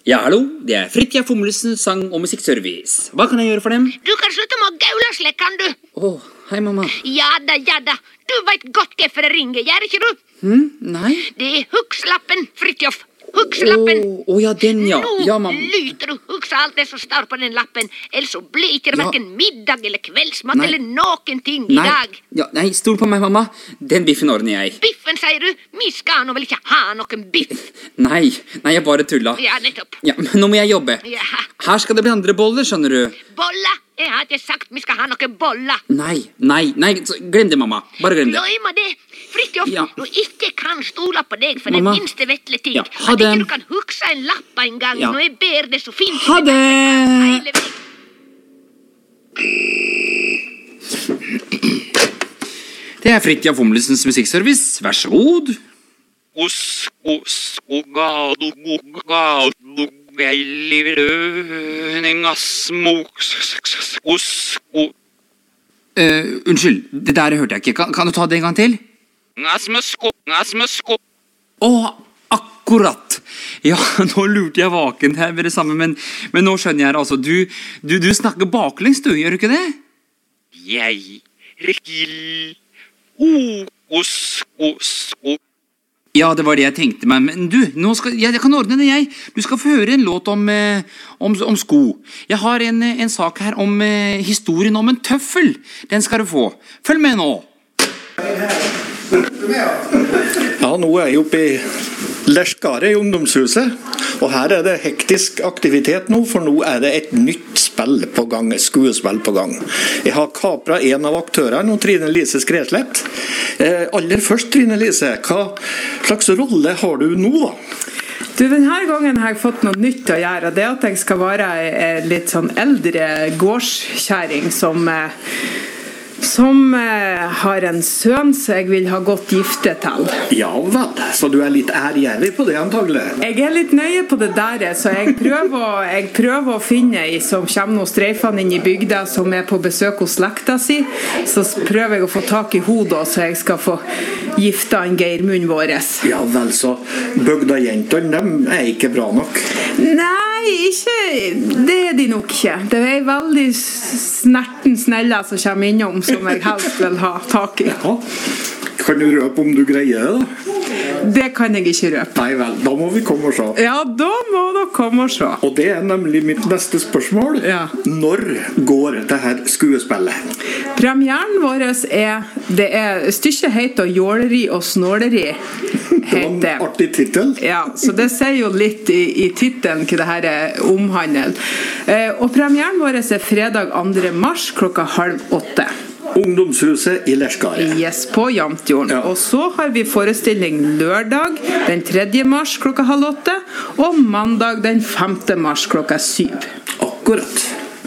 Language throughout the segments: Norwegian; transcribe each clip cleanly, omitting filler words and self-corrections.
Ja, hallo, det Fridtjof Fommelsen sang- og musikkservice. Hva kan jeg gjøre for dem? Du kan slutte med å gaule, kan du? Hei, mamma. Ja da. Du vet godt hvorfor jeg ringer, gjør ikke du? Nei. Det Hugslappen, Fridtjof. Hugslappen. Ja, den, ja. Nå Ja, mamma. lyter du hugsa alt det som står på den lappen, ellers så blir ikke det Ja. hverken middag eller kveldsmat Nei. eller noen ting i dag. Nei, stol på meg, mamma. Den biffen ordner jeg. Biffen, sier du? Vi skal nå vel ikke ha noen biff? Nei, jeg bare tulla. Ja, nettopp. Ja, men nå må jeg jobbe. Ja. Her skal det bli andre boller, skjønner du. Bolla? Jeg har ikke sagt vi skal ha noen boller. Nei, glem det, mamma. Bare glem det. Gløy med det. Fridtjof, Ja. du ikke kan stole på deg for Mamma. den minste vetle ting. Ja, ha At det. ikke du kan hugsa en lapp en gang Ja. når jeg ber det så fint. Ha det. Hele veien. Det Fridtjof Fommelsens musikkservice. Vær så god. Unnskyld, det der hørte jeg ikke. Kan du ta det en gang til? Akkurat. Ja, nå lurte jeg vaken her med det samme, men nå skjønner jeg det. Altså, du snakker baklengs, du, gjør du ikke det? Ja, det var det jeg tenkte meg, men du, jeg kan ordne det, jeg. Du skal få høre en låt om sko. Jeg har en sak her om historien om en tøffel. Den skal du få. Følg med nå. Ja, nå er jeg oppe i Leskare i ungdomshuset, og her er det hektisk aktivitet nå, for nå er det et nytt spill på gang, et skuespill på gang. Jeg har kapret en av aktørene, Trine Lise Skreslett. Aller først, Trine Lise, hva slags rolle har du nå da? Du, denne gangen har jeg fått noe nytt å gjøre, det er at jeg skal være litt sånn eldre gårdskjæring som har en sønn som jeg vil ha godt gifte til. Ja vel, så du er litt ærgjerrig på det antagelig? Jeg er litt nøye på det der, så jeg prøver å finne ei som kommer noen streifene inn i bygda som er på besøk hos slekta si, så prøver jeg å få tak i hodet så jeg skal få gifte en Geirmund våres. Ja vel, så bygdajentene, dem er ikke bra nok? Nei, det er de nok ikke. Det er veldig snerten snella som kommer innom som jeg helst vil ha tak i. Ja, kan du røpe om du greier det da? Det kan jeg ikke røpe. Nei vel, da må vi komme og se. Ja, da må dere komme og se. Og det er nemlig mitt neste spørsmål. Ja. Når går det her skuespillet? Premieren vår stykket heter Jåleri og snåleri. En artig titel. Ja, så det sier jo litt i titelen hva det her omhandler. Og premieren vår er fredag 2. mars klokka 7:30. Ungdomshuset i Leskare. Yes, på Jamtjorden. Ja. Og så har vi forestilling lørdag den 3. mars klokka 7:30 og mandag den 5. mars klokka 7. Akkurat.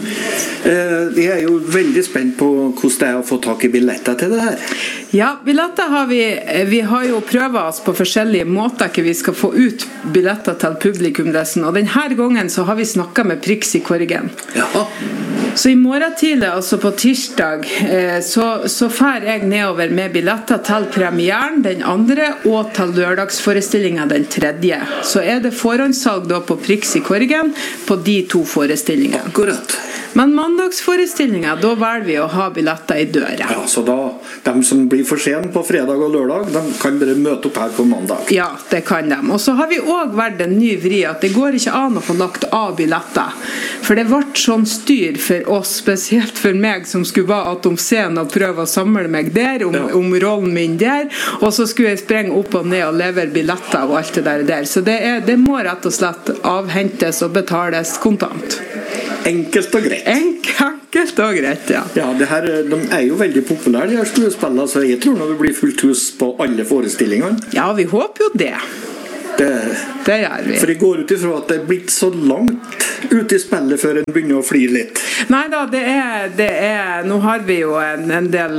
Jeg er jo veldig spent på hvordan det er å få tak i billetter til det her. Ja, billetter har vi har jo prøvet oss på forskjellige måter ikke vi skal få ut billetter til publikumresten, og denne gangen så har vi snakket med Prix i Korgen. Ja. Så i morgen tidlig, altså på tirsdag, så fer jeg nedover med billetter til premieren den 2. og til lørdagsforestillingen den 3. Så er det forhåndssalg da på Prix i Korgen på de 2 forestillingene. Akkurat. Men mandagsforestillingen, da velger vi å ha billetter i døra. Ja, så da, de som blir for sene på fredag og lørdag, de kan bare møte opp her på mandag. Ja, det kan de. Og så har vi også vært en ny vri at det går ikke an å få lagt av billetter. For det ble sånn styr for oss, spesielt for meg som skulle være atom scenen og prøve å samle meg der, om rollen min der, og så skulle jeg sprenge opp og ned og levere billetter og alt det der. Så det må rett og slett avhentes og betales kontant. Enkelt og greit. Enkelt og greit, ja. Ja, de er jo veldig populære, de her skuespillene, så jeg tror nå det blir fullt hus på alle forestillingene. Ja, vi håper jo det. Det gjør vi. For jeg går ut ifra at det er blitt så langt ute i spillet før en begynner å flire litt. Neida, det er nå har vi jo en del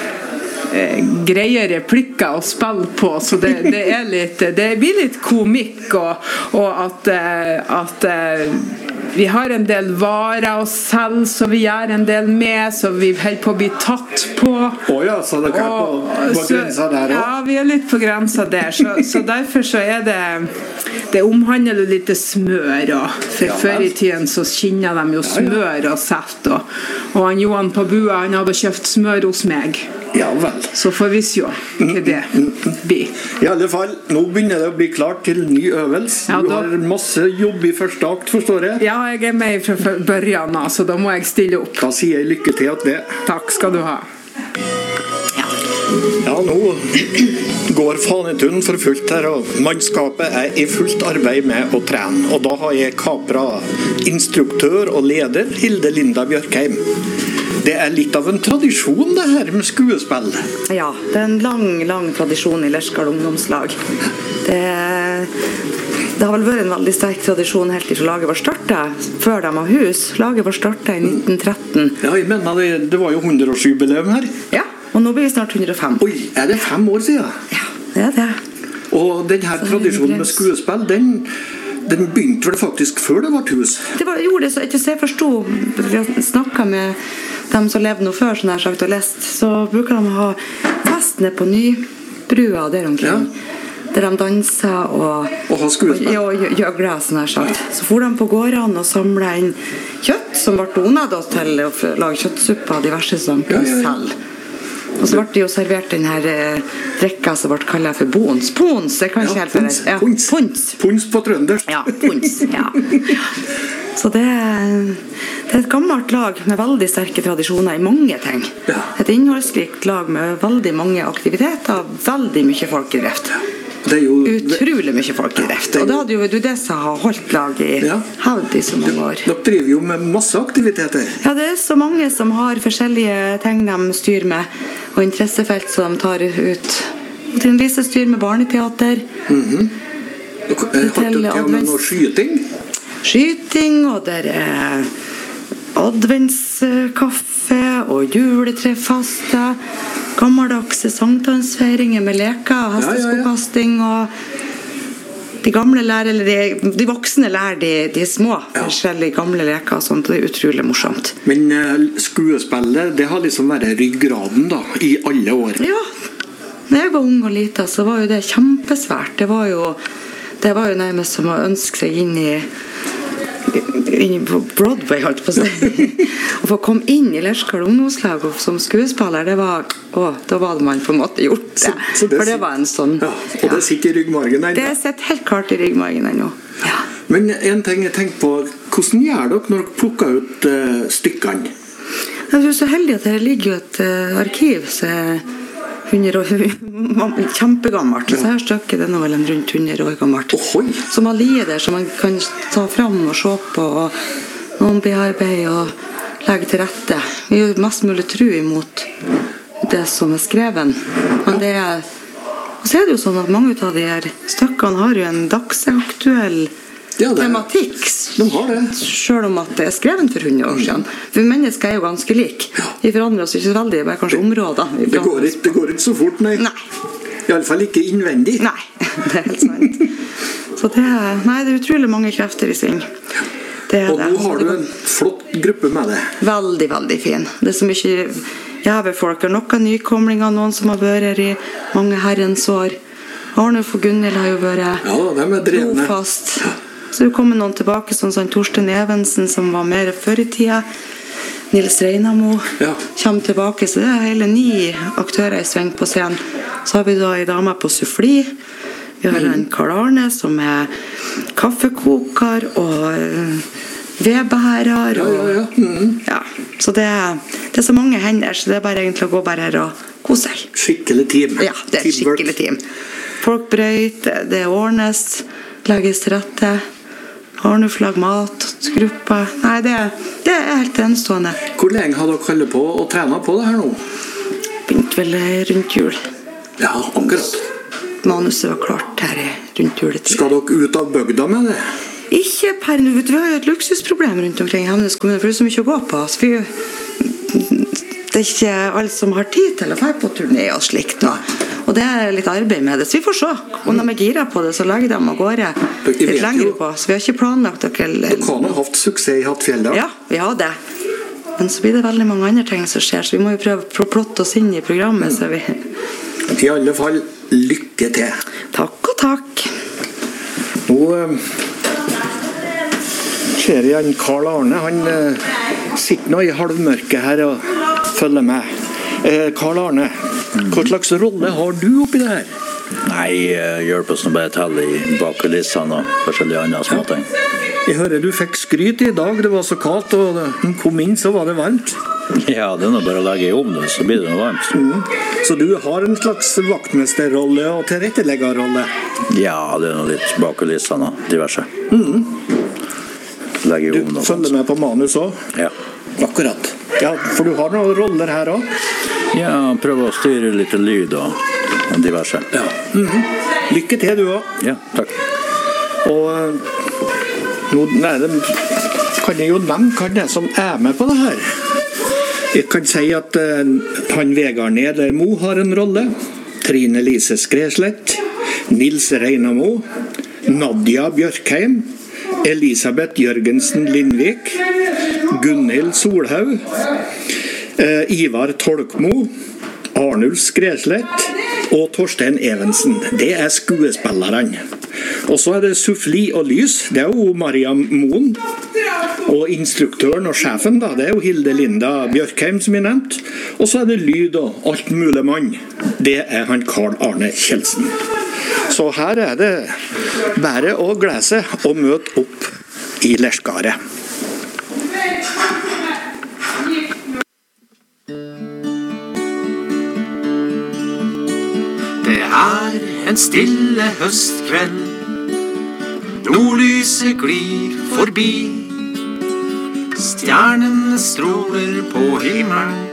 greie replikker å spille på, så det blir litt komikk og at Vi har en del varer å selge, så vi gjør en del med, så vi holder på å bli tatt på. Ja, så det kan på grensa der også? Ja, vi litt på grensa der, så derfor så det omhandler jo litt smør, for før i tiden så skinner de jo smør og salt, og han Johan på bua, han hadde kjøpt smør hos meg. Ja vel. Så får vi se til det blir. I alle fall, nå begynner det å bli klart til ny øvelse. Du har masse jobb i første akt, forstår jeg? Ja, jeg med fra børjan, så da må jeg stille opp. Da sier jeg lykke til at det. Takk skal du ha. Ja, nå går Fanetun for fullt her, og mannskapet i fullt arbeid med å trene. Og da har jeg kapret instruktør og leder Hilde Linda Bjørkheim. Det litt av en tradisjon det her med skuespill. Ja, det en lang tradisjon i Lerskal ungdomslag. Det har vel vært en veldig sterk tradisjon helt til laget var startet, før de har hus. Laget var startet i 1913. Ja, jeg mener det var jo 100-årsjubileum her. Ja, og nå blir vi snart 105. Oi, det 5 år siden? Ja, det det. Og denne tradisjonen med skuespill, den begynte vel faktisk før det var hus? Det gjorde det, så ikke så jeg forstod. Vi har snakket med dem som levde noe før, sånn her sagt, og lest, så bruker de å ha fest ned på Nybrua der omkring. Ja. Der de danser og ha skuespill. Og gjøgler, sånn her sagt. Så for de på gårdene og samlet inn kjøtt som ble donet til å lage kjøttsuppe og diverse som selv. Og så ble det jo servert den her drekka som ble kallet for bons. Pons, det kan ikke helt være. Pons. Pons på trøndersk. Ja, pons, ja. Så det et gammelt lag med veldig sterke tradisjoner i mange ting. Ja. Et innholdsrikt lag med veldig mange aktiviteter, veldig mye folkedrift. Utrolig mye folkedrift. Og da hadde jo du det som har holdt lag i hevd i så mange år. Dere driver jo med masse aktiviteter. Ja, det så mange som har forskjellige ting de styrer med, og interessefelt som de tar ut. Trine Lise styrer med barneteater. Har du til med noe skyting? Skyting, og der adventskaffe og juletrefaste, gammeldagse sankthansfeiringer med leker, hesteskokasting, og de gamle lærer, eller de voksne lærer de små forskjellige gamle leker og sånt. Det utrolig morsomt. Men skuespillet, det har liksom vært ryggraden da, i alle år? Ja, når jeg var ung og liten, så var jo det kjempesvært. Det var jo nærmest som å ønske seg inn på Broadway, holdt på å si. Å få komme inn i Lerskal ungdomslag som skuespiller, da var man på en måte gjort det. For det var en sånn... Ja, og det sitter i ryggmargen ennå? Det sitter helt klart i ryggmargen ennå. Ja. Men en ting jeg tenker på, hvordan gjør dere når dere plukker ut stykkene? Jeg er så heldig at det ligger jo et arkiv, så 100 år, kjempegammelt. Så her stykket det nå vel rundt 100 år gammelt. Som har liet der, som man kan ta fram og se på, og noen bearbeid og legge til rette. Vi gjør mest mulig tro imot det som skrevet. Men og så det jo sånn at mange av de her stykkene har jo en dagsaktuell tematikk. De har det. Selv om at det skrevet for 100 år siden. For mennesker jo ganske like. Vi forandrer oss ikke veldig, bare kanskje områder. Det går ikke så fort, nei. I alle fall ikke innvendig. Nei, det helt sant. Så det er utrolig mange krefter i sving. Og nå har du en flott gruppe med det. Veldig, veldig fin. Det så mye jæve folk. Noen nykomlinger, noen som har vært her i mange herrens år. Arnulf og Gunnhild har jo vært rofast. Så det kommer noen tilbake, sånn som Torsten Evensen, som var mer før i tida. Nils Reinamo kommer tilbake, så det hele 9 aktører i sving på scenen. Så har vi da en dame på suffli. Vi har en Karl Arne som kaffekoker og vedbærer. Så det så mange hender, så det bare egentlig å gå bare her og kose seg. Skikkelig team. Ja, det skikkelig team. Folk brøyt, det ordnes, legges til rette. Arnulf lager mat, grupper. Nei, det helt enestående. Hvor lenge har dere holdt på å trene på det her nå? Begynte vel rundt jul. Ja, akkurat. Manuset var klart her rundt juletid. Skal dere ut av bygda med det? Ikke per nå. Vi har jo et luksusproblem rundt omkring i Hemnes kommune, for det så mye å gå på. Det ikke alle som har tid til å være på turné og slikt. Og Og det er litt arbeid med det, så vi får se. Om de er gira på det, så legger de av gårde litt lenger på. Så vi har ikke planlagt dere. Dere har hatt suksess i Hattfjellet? Ja, vi har det. Men så blir det veldig mange andre ting som skjer, så vi må jo prøve å plotte oss inn i programmet. Så vi... I alle fall, lykke til. Takk og takk. Nå ser jeg Karl Arne, han sitter nå i halvmørket her og følger med. Karl Arne, hva slags rolle har du oppi det her? Nei, jeg hjelper oss nå bare til i bakkulissene og forskjellige andre småting. Jeg hører du fikk skryt i dag, det var så kaldt, og da hun kom inn så var det varmt. Ja, det er nå bare å legge i ovnen, så blir det noe varmt. Så du har en slags vaktmesterrolle og tilretteleggerrolle? Ja, det er noe litt bakkulissene og diverse. Legge i ovnen og Du følger med på manus også? Ja. Akkurat. Ja, for du har noen roller her også? Ja, prøve å styre litt lyd og diverse. Ja. Lykke til du også. Ja, takk. Og nå kan jeg jo nevne hva det er som er med på det her. Jeg kan si at han Vegard Nedermo har en rolle, Trine Lise Skreslett, Nils Reinamo, Nadia Bjørkheim, Elisabeth Jørgensen Lindvik, Gunnhild Solhaug, Ivar Tolkmo, Arnulf Skreslett og Torstein Evensen. Det er skuespillerne. Og så er det Suffli og Lys, det er jo Maria Moen. Og instruktøren og sjefen, da, det er jo Hilde Linda Bjørkheim som er nevnt. Og så er det lyd og alt mulig mann. Det er han Karl Arne Kjeldsen. Så her er det bare å glede seg og møte opp i Lerskaret. Det er en stille høstkveld, nordlyset glir forbi, stjernene stråler på himmelen,